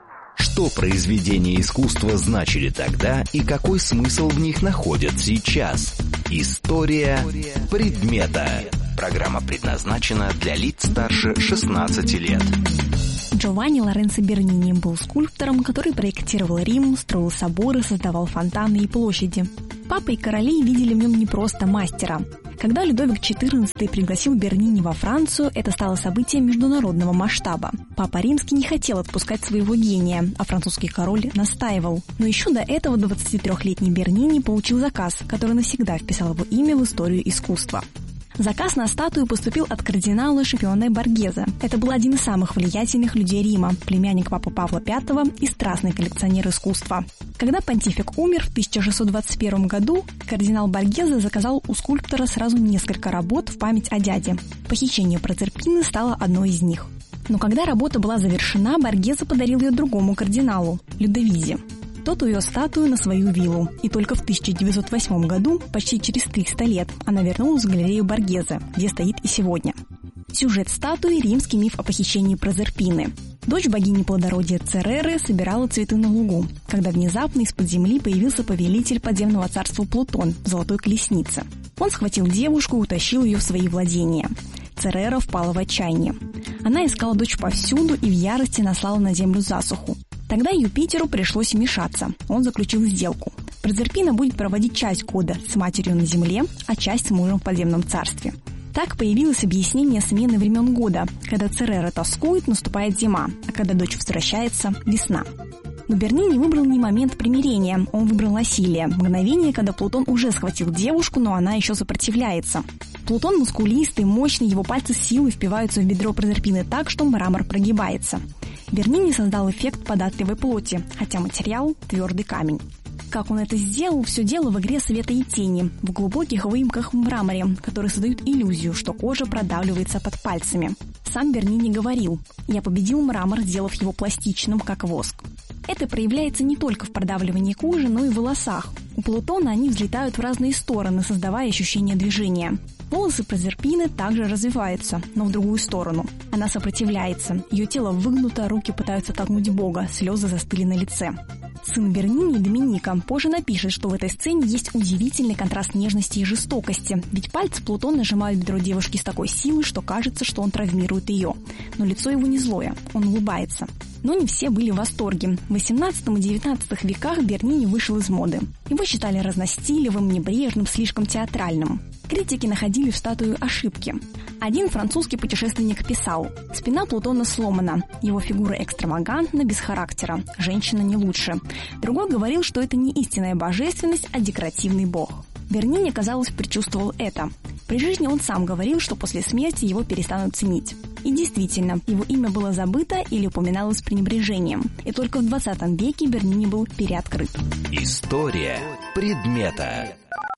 Что произведения искусства значили тогда и какой смысл в них находят сейчас? История предмета. Программа предназначена для лиц старше шестнадцати лет. Джованни Лоренцо Бернини был скульптором, который проектировал Рим, строил соборы, создавал фонтаны и площади. Папа и короли видели в нем не просто мастера. Когда Людовик четырнадцатый пригласил Бернини во Францию, это стало событием международного масштаба. Папа Римский не хотел отпускать своего гения, а французский король настаивал. Но еще до этого двадцатитрёхлетний Бернини получил заказ, который навсегда вписал его имя в историю искусства. Заказ на статую поступил от кардинала Шипионе Боргезе. Это был один из самых влиятельных людей Рима, племянник папы Павла Пятого и страстный коллекционер искусства. Когда понтифик умер в тысяча шестьсот двадцать первом году, кардинал Боргезе заказал у скульптора сразу несколько работ в память о дяде. Похищение Прозерпины стало одной из них. Но когда работа была завершена, Боргезе подарил ее другому кардиналу – Людовизе. Тот увез статую на свою виллу, и только в тысяча девятьсот восьмом году, почти через триста лет, она вернулась в галерею Боргезе, где стоит и сегодня. Сюжет статуи – римский миф о похищении Прозерпины. Дочь богини плодородия Цереры собирала цветы на лугу, когда внезапно из-под земли появился повелитель подземного царства Плутон в золотой колеснице. Он схватил девушку и утащил ее в свои владения. Церера впала в отчаяние. Она искала дочь повсюду и в ярости наслала на землю засуху. Тогда Юпитеру пришлось вмешаться. Он заключил сделку. Прозерпина будет проводить часть года с матерью на земле, а часть с мужем в подземном царстве. Так появилось объяснение смены времен года. Когда Церера тоскует, наступает зима, а когда дочь возвращается – весна. Но Бернини выбрал не момент примирения, он выбрал насилие. Мгновение, когда Плутон уже схватил девушку, но она еще сопротивляется. Плутон мускулистый, мощный, его пальцы с силой впиваются в бедро Прозерпины так, что мрамор прогибается. Бернини создал эффект податливой плоти, хотя материал – твердый камень. Как он это сделал? Все дело в игре света и тени, в глубоких выемках в мраморе, которые создают иллюзию, что кожа продавливается под пальцами. Сам Бернини говорил: «Я победил мрамор, сделав его пластичным, как воск». Это проявляется не только в продавливании кожи, но и в волосах. У Плутона они взлетают в разные стороны, создавая ощущение движения. Волосы Прозерпины также развиваются, но в другую сторону. Она сопротивляется, ее тело выгнуто, руки пытаются толкнуть Бога, слезы застыли на лице. Сын Бернини, Доминика, позже напишет, что в этой сцене есть удивительный контраст нежности и жестокости, ведь пальцы Плутона сжимают бедро девушки с такой силой, что кажется, что он травмирует ее. Но лицо его не злое, он улыбается. Но не все были в восторге. В восемнадцатом и девятнадцатом веках Бернини вышел из моды. Его считали разностилевым, небрежным, слишком театральным. Критики находили в статую ошибки. Один французский путешественник писал: «Спина Плутона сломана, его фигура экстравагантна, без характера, женщина не лучше». Другой говорил, что это не истинная божественность, а декоративный бог. Бернини, казалось, предчувствовал это. При жизни он сам говорил, что после смерти его перестанут ценить. И действительно, его имя было забыто или упоминалось с пренебрежением. И только в двадцатом веке Бернини был переоткрыт. История предмета.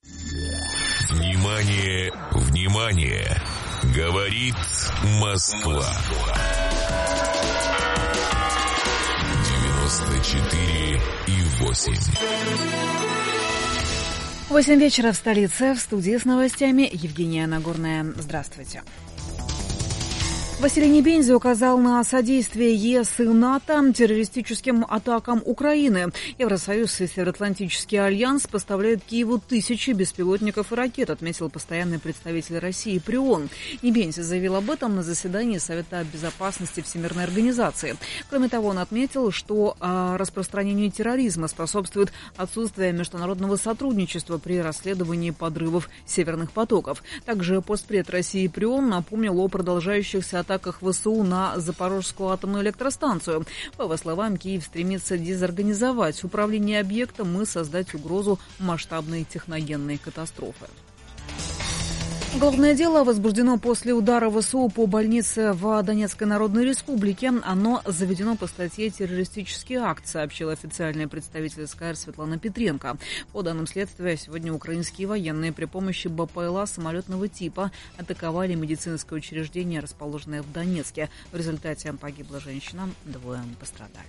Внимание, внимание! Говорит Москва. девяносто четыре и восемь. Восемь вечера в столице. В студии с новостями Евгения Нагорная. Здравствуйте. Василий Небензи указал на содействие ЕС и НАТО террористическим атакам Украины. Евросоюз и Североатлантический альянс поставляют Киеву тысячи беспилотников и ракет, отметил постоянный представитель России при ООН. Небензи заявил об этом на заседании Совета безопасности Всемирной организации. Кроме того, он отметил, что распространению терроризма способствует отсутствие международного сотрудничества при расследовании подрывов северных потоков. Также постпред России при ООН напомнил о продолжающихся атаках ВСУ на Запорожскую атомную электростанцию. По его словам, Киев стремится дезорганизовать управление объектом и создать угрозу масштабной техногенной катастрофы. Уголовное дело возбуждено после удара ВСУ по больнице в Донецкой Народной Республике. Оно заведено по статье «Террористический акт», сообщила официальный представитель СКР Светлана Петренко. По данным следствия, сегодня украинские военные при помощи БПЛА самолетного типа атаковали медицинское учреждение, расположенное в Донецке. В результате погибла женщина, двое пострадали.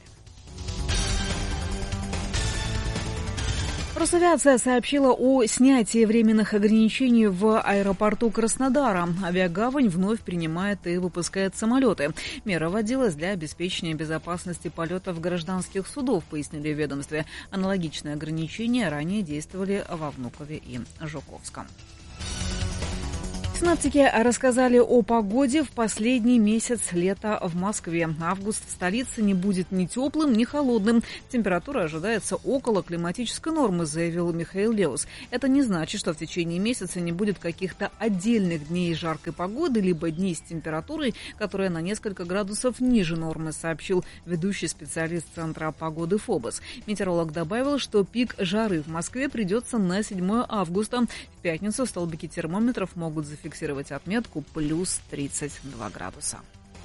Росавиация сообщила о снятии временных ограничений в аэропорту Краснодара. Авиагавань вновь принимает и выпускает самолеты. Мера вводилась для обеспечения безопасности полетов гражданских судов, пояснили в ведомстве. Аналогичные ограничения ранее действовали во Внукове и Жуковском. Синоптики рассказали о погоде в последний месяц лета в Москве. Август в столице не будет ни теплым, ни холодным. Температура ожидается около климатической нормы, заявил Михаил Леус. Это не значит, что в течение месяца не будет каких-то отдельных дней жаркой погоды, либо дней с температурой, которая на несколько градусов ниже нормы, сообщил ведущий специалист Центра погоды ФОБОС. Метеоролог добавил, что пик жары в Москве придется на седьмое августа. В пятницу столбики термометров могут зафиксировать фиксировать отметку плюс тридцать два градуса.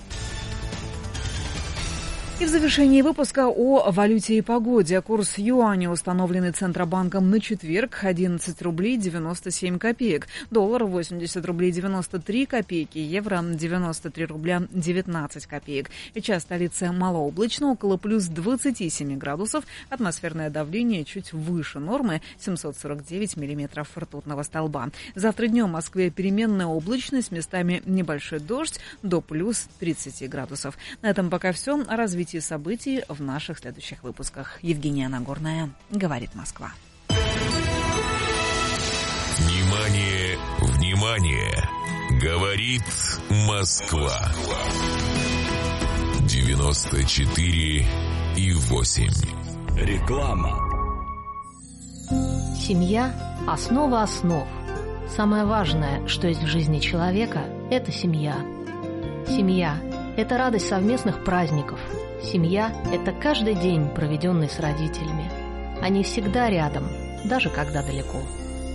И в завершении выпуска о валюте и погоде. Курс юаня, установленный Центробанком на четверг, одиннадцать рублей девяносто семь копеек. Доллар восемьдесят рублей девяносто три копейки. Евро девяносто три рубля девятнадцать копеек. Сейчас столица малооблачно, около плюс двадцати семи градусов. Атмосферное давление чуть выше нормы, семьсот сорок девять миллиметров ртутного столба. Завтра днем в Москве переменная облачность, местами небольшой дождь, до плюс тридцати градусов. На этом пока все. О развитии событий в наших следующих выпусках. Евгения Нагорная, говорит Москва. Внимание, внимание! Говорит Москва. девяносто четыре и восемь. Реклама. Семья – основа основ. Самое важное, что есть в жизни человека – это семья. Семья – это радость совместных праздников. Семья – это каждый день, проведенный с родителями. Они всегда рядом, даже когда далеко.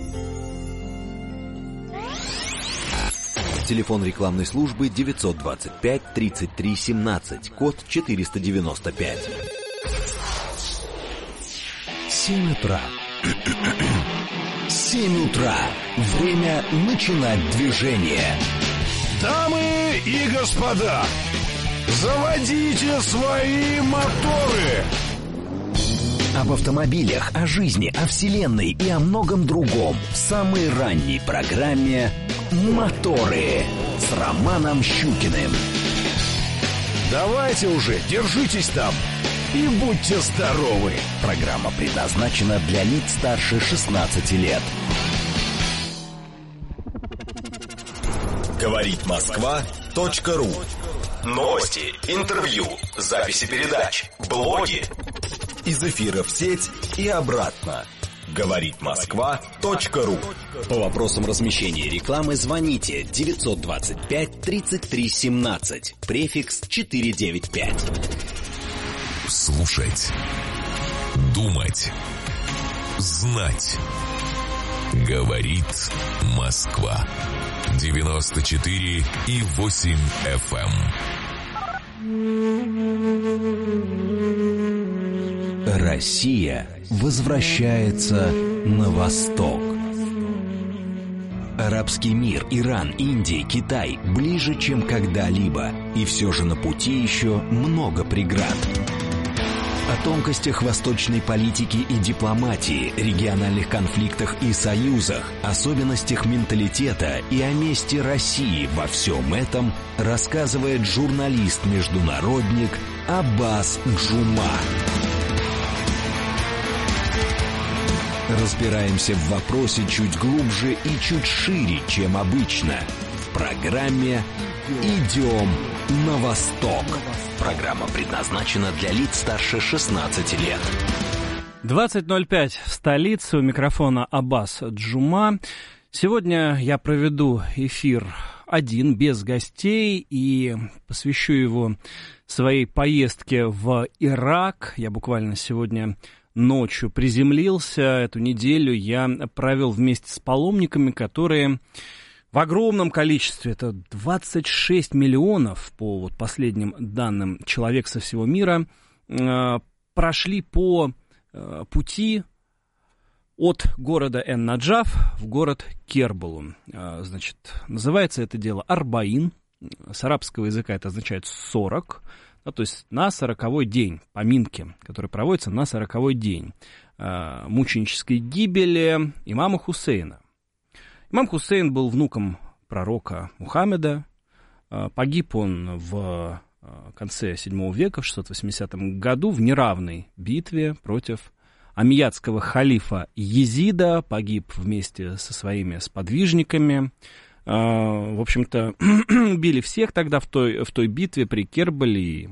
Телефон рекламной службы девятьсот двадцать пять тридцать три семнадцать, код четыреста девяносто пять. Семь утра. Семь утра. Время начинать движение. Дамы и господа, заводите свои моторы! Об автомобилях, о жизни, о вселенной и о многом другом в самой ранней программе «Моторы» с Романом Щукиным. Давайте уже, держитесь там и будьте здоровы! Программа предназначена для лиц старше шестнадцати лет. Говорит Москва.ру. Новости, интервью, записи передач, блоги. Из эфира в сеть и обратно. Говорит Москва.ру. По вопросам размещения рекламы звоните девятьсот двадцать пять тридцать три семнадцать, префикс четыреста девяносто пять. Слушать, думать, знать. Говорит Москва. девяносто четыре и восемь эф эм. Россия возвращается на восток. Арабский мир, Иран, Индия, Китай ближе, чем когда-либо. И все же на пути еще много преград. О тонкостях восточной политики и дипломатии, региональных конфликтах и союзах, особенностях менталитета и о месте России во всем этом рассказывает журналист-международник Аббас Джума. Разбираемся в вопросе чуть глубже и чуть шире, чем обычно. В программе «Идем на восток». Программа предназначена для лиц старше шестнадцати лет. двадцать ноль пять в столице. У микрофона Аббас Джума. Сегодня я проведу эфир один, без гостей, и посвящу его своей поездке в Ирак. Я буквально сегодня ночью приземлился. Эту неделю я провел вместе с паломниками, которые в огромном количестве, это двадцать шесть миллионов, по вот последним данным человек со всего мира, э, прошли по э, пути от города Эн-Наджаф в город Кербалу. Э, значит, называется это дело Арбаин, с арабского языка это означает сорок, да, то есть на сороковой день поминки, которые проводятся на сороковой день э, мученической гибели имама Хусейна. Имам Хусейн был внуком пророка Мухаммеда. Погиб он в конце седьмого века, в шестьсот восьмидесятом году, в неравной битве против омейядского халифа Езида. Погиб вместе со своими сподвижниками. В общем-то, убили всех тогда в той, в той битве при Кербале,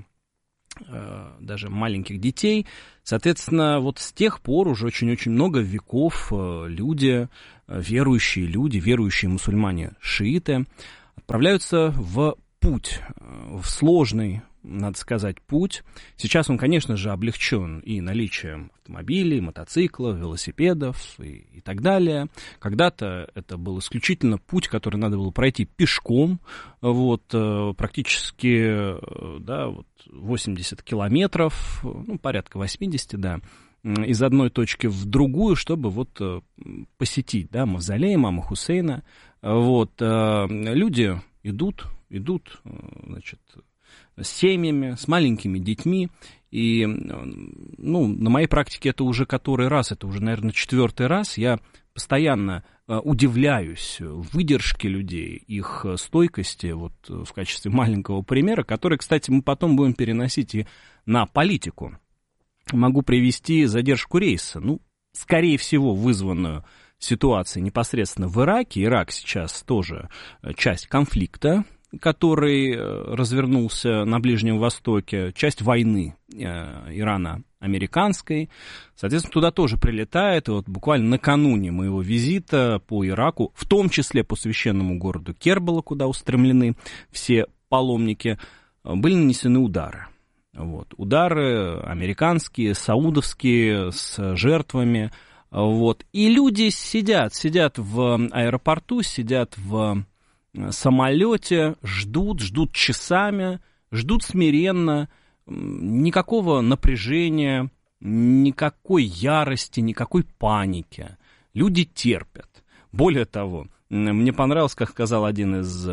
даже маленьких детей. Соответственно, вот с тех пор уже очень-очень много веков люди, верующие люди, верующие мусульмане, шииты, отправляются в путь, в сложный, надо сказать, путь. Сейчас он, конечно же, облегчен и наличием автомобилей, мотоциклов, велосипедов и, и так далее. Когда-то это был исключительно путь, который надо было пройти пешком, вот, практически, да, вот восемьдесят километров, ну, порядка восемьдесят, да, из одной точки в другую, чтобы вот посетить, да, мавзолей имама Хусейна. Вот, люди идут, идут, значит, с семьями, с маленькими детьми, и, ну, на моей практике это уже который раз, это уже, наверное, четвертый раз, я постоянно удивляюсь выдержке людей, их стойкости, вот в качестве маленького примера, который, кстати, мы потом будем переносить и на политику. Могу привести задержку рейса, ну, скорее всего, вызванную ситуацией непосредственно в Ираке. Ирак сейчас тоже часть конфликта, который развернулся на Ближнем Востоке, часть войны ирано-американской. Соответственно, туда тоже прилетает. И вот буквально накануне моего визита по Ираку, в том числе по священному городу Кербала, куда устремлены все паломники, были нанесены удары. Вот. Удары американские, саудовские, с жертвами. Вот. И люди сидят, сидят в аэропорту, сидят в самолете, ждут, ждут часами, ждут смиренно, никакого напряжения, никакой ярости, никакой паники. Люди терпят. Более того, мне понравилось, как сказал один из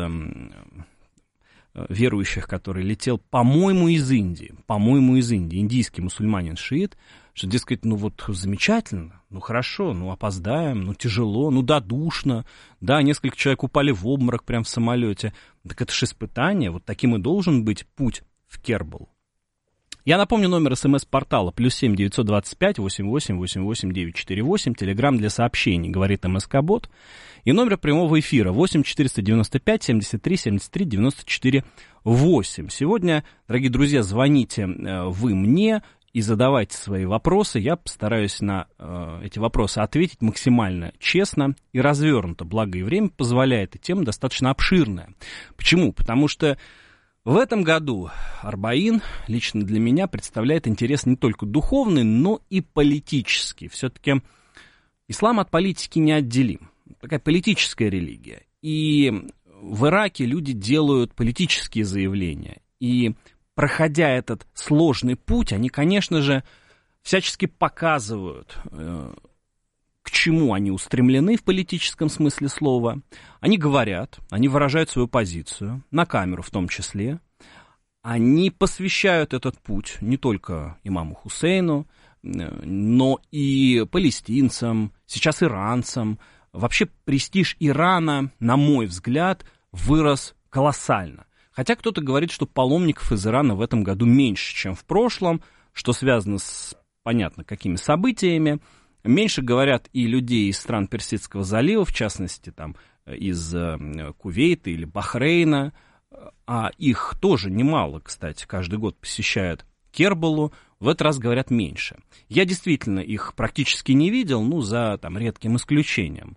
верующих, который летел, по-моему, из Индии, по-моему, из Индии, индийский мусульманин-шиит, что, дескать, ну вот замечательно, ну хорошо, ну опоздаем, ну тяжело, ну да, душно, да, несколько человек упали в обморок прямо в самолете. Так это же испытание, вот таким и должен быть путь в Кербалу. Я напомню номер смс-портала плюс семь девятьсот двадцать пять восемьдесят восемь восемьдесят восемь девятьсот сорок восемь, телеграмм для сообщений, говорит МСК-бот, и номер прямого эфира восемь четыреста девяносто пять семьдесят три семьдесят три девяносто четыре восемь. Сегодня, дорогие друзья, звоните вы мне и задавайте свои вопросы. Я постараюсь на э, эти вопросы ответить максимально честно и развернуто. Благо и время позволяет, и тема достаточно обширная. Почему? Потому что в этом году Арбаин лично для меня представляет интерес не только духовный, но и политический. Все-таки ислам от политики неотделим. Такая политическая религия. И в Ираке люди делают политические заявления. И проходя этот сложный путь, они, конечно же, всячески показывают, э, к чему они устремлены в политическом смысле слова. Они говорят, они выражают свою позицию, на камеру в том числе. Они посвящают этот путь не только имаму Хусейну, э, но и палестинцам, сейчас иранцам. Вообще престиж Ирана, на мой взгляд, вырос колоссально. Хотя кто-то говорит, что паломников из Ирана в этом году меньше, чем в прошлом, что связано с, понятно, какими событиями. Меньше говорят и людей из стран Персидского залива, в частности, там, из Кувейта или Бахрейна, а их тоже немало, кстати, каждый год посещают Кербалу, в этот раз говорят меньше. Я действительно их практически не видел, ну, за там, редким исключением.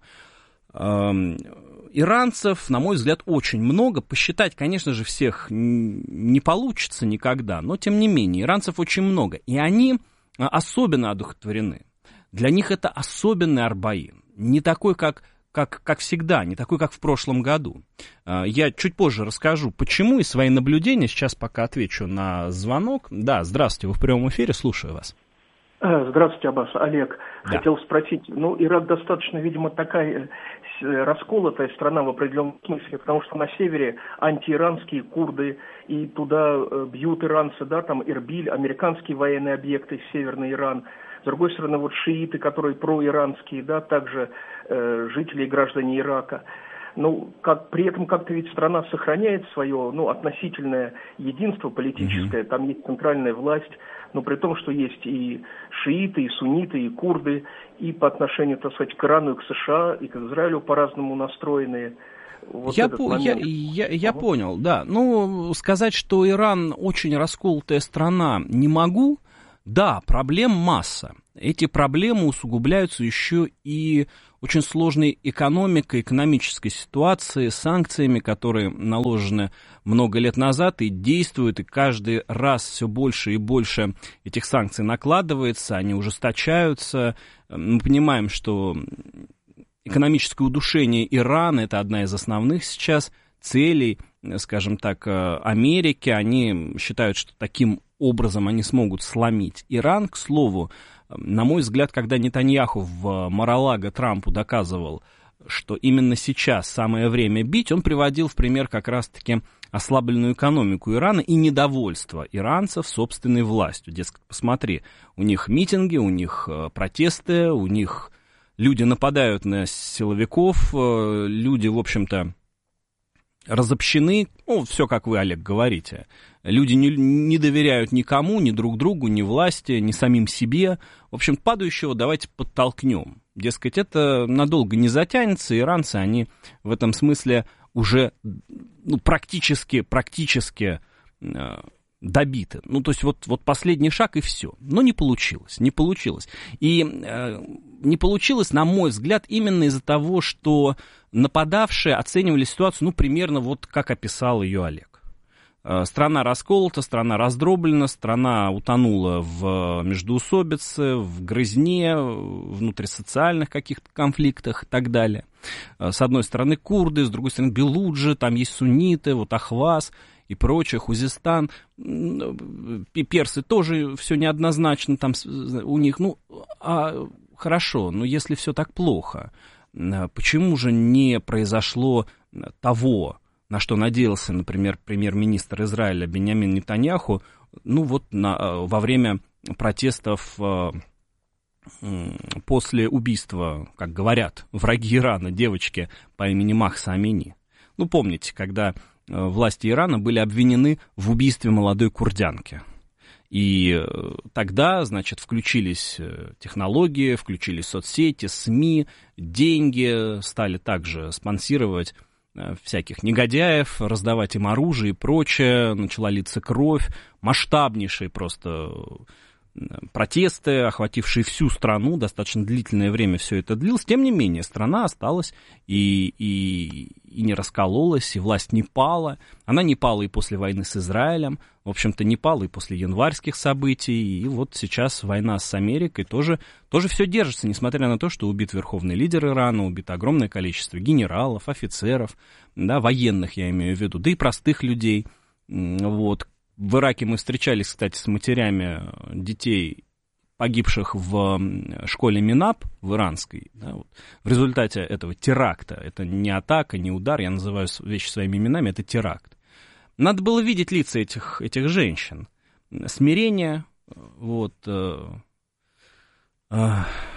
Иранцев, на мой взгляд, очень много. Посчитать, конечно же, всех не получится никогда, но, тем не менее, иранцев очень много. И они особенно одухотворены. Для них это особенный Арбаин. Не такой, как как, как всегда, не такой, как в прошлом году. Я чуть позже расскажу, почему, и свои наблюдения. Сейчас пока отвечу на звонок. Да, здравствуйте, вы в прямом эфире, слушаю вас. Здравствуйте, Аббас. Олег. Да. Хотел спросить, ну, Ирак достаточно, видимо, такая расколотая страна в определенном смысле, потому что на севере антииранские курды, и туда бьют иранцы, да, там Эрбиль, американские военные объекты, северный Иран. С другой стороны, вот шииты, которые проиранские, да, также э, жители и граждане Ирака. Ну, как, при этом как-то ведь страна сохраняет свое, ну, относительное единство политическое, mm-hmm. там есть центральная власть, но при том, что есть и шииты, и сунниты, и курды, и по отношению, так сказать, к Ирану, и к США, и к Израилю по-разному настроенные. Вот я по- я, я, я ага. понял, да. Ну, сказать, что Иран очень расколотая страна, не могу. Да, проблем масса. Эти проблемы усугубляются еще и очень сложной экономикой, экономической ситуацией, санкциями, которые наложены много лет назад и действуют, и каждый раз все больше и больше этих санкций накладывается, они ужесточаются. Мы понимаем, что экономическое удушение Ирана — это одна из основных сейчас целей, скажем так, Америки. Они считают, что таким образом они смогут сломить Иран. К слову, на мой взгляд, когда Нетаньяху в Мар-а-Лаго Трампу доказывал, что именно сейчас самое время бить, он приводил в пример как раз-таки ослабленную экономику Ирана и недовольство иранцев собственной властью. Дескать, посмотри, у них митинги, у них протесты, у них люди нападают на силовиков, люди, в общем-то, разобщены, ну, все, как вы, Олег, говорите. Люди не, не доверяют никому, ни друг другу, ни власти, ни самим себе. В общем, падающего давайте подтолкнем. Дескать, это надолго не затянется, иранцы, они в этом смысле уже ну, практически, практически э, добиты. Ну, то есть вот, вот последний шаг и все. Но не получилось, не получилось. И э, не получилось, на мой взгляд, именно из-за того, что нападавшие оценивали ситуацию, ну, примерно вот как описал ее Олег. Страна расколота, страна раздроблена, страна утонула в междоусобице, в грызне, внутрисоциальных каких-то конфликтах и так далее. С одной стороны курды, с другой стороны белуджи, там есть сунниты, вот Ахваз и прочее, Хузистан. И персы тоже все неоднозначно там у них. Ну, а хорошо, но если все так плохо, почему же не произошло того, на что надеялся, например, премьер-министр Израиля Биньямин Нетаньяху, ну вот на, во время протестов э, после убийства, как говорят, враги Ирана, девочки по имени Махса Амини. Ну, помните, когда э, власти Ирана были обвинены в убийстве молодой курдянки. И э, тогда, значит, включились технологии, включились соцсети, СМИ, деньги, стали также спонсировать всяких негодяев, раздавать им оружие и прочее, начала литься кровь, масштабнейшие просто протесты, охватившие всю страну, достаточно длительное время все это длилось, тем не менее страна осталась и, и, и не раскололась, и власть не пала, она не пала и после войны с Израилем, в общем-то не пала и после январских событий, и вот сейчас война с Америкой тоже, тоже все держится, несмотря на то, что убит верховный лидер Ирана, убито огромное количество генералов, офицеров, да, военных я имею в виду, да и простых людей, вот. В Ираке мы встречались, кстати, с матерями детей, погибших в школе Минаб, в иранской, да, вот, в результате этого теракта. Это не атака, не удар, я называю вещи своими именами, это теракт. Надо было видеть лица этих, этих женщин. Смирение, вот, э, э,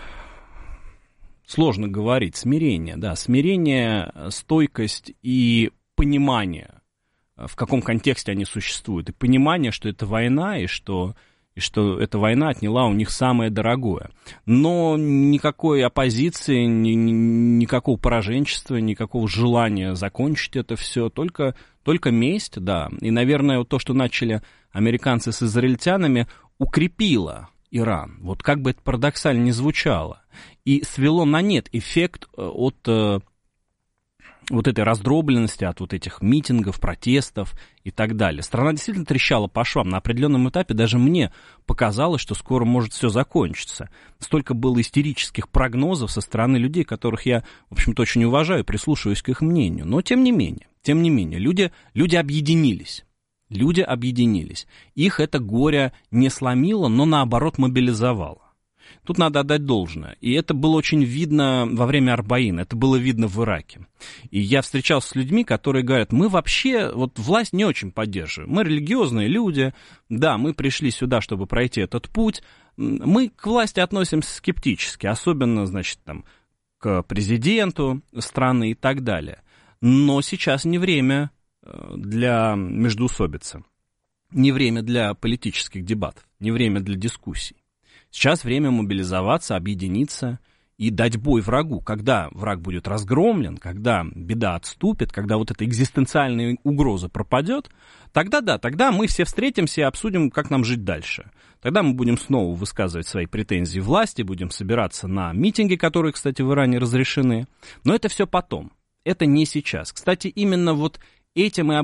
сложно говорить, смирение, да, смирение, стойкость и понимание, в каком контексте они существуют, и понимание, что это война, и что, и что эта война отняла у них самое дорогое. Но никакой оппозиции, ни, ни, никакого пораженчества, никакого желания закончить это все, только, только месть, да. И, наверное, вот то, что начали американцы с израильтянами, укрепило Иран. Вот как бы это парадоксально ни звучало. И свело на нет эффект от вот этой раздробленности, от вот этих митингов, протестов и так далее. Страна действительно трещала по швам. На определенном этапе даже мне показалось, что скоро может все закончиться. Столько было истерических прогнозов со стороны людей, которых я, в общем-то, очень уважаю, прислушиваюсь к их мнению. Но тем не менее, тем не менее, люди, люди объединились. Люди объединились. Их это горе не сломило, но наоборот мобилизовало. Тут надо отдать должное. И это было очень видно во время Арбаина, это было видно в Ираке. И я встречался с людьми, которые говорят, мы вообще вот власть не очень поддерживаем. Мы религиозные люди, да, мы пришли сюда, чтобы пройти этот путь. Мы к власти относимся скептически, особенно, значит, там, к президенту страны и так далее. Но сейчас не время для междоусобицы, не время для политических дебатов, не время для дискуссий. Сейчас время мобилизоваться, объединиться и дать бой врагу. Когда враг будет разгромлен, когда беда отступит, когда вот эта экзистенциальная угроза пропадет, тогда да, тогда мы все встретимся и обсудим, как нам жить дальше. Тогда мы будем снова высказывать свои претензии власти, будем собираться на митинги, которые, кстати, в Иране разрешены. Но это все потом, это не сейчас. Кстати, именно вот этим и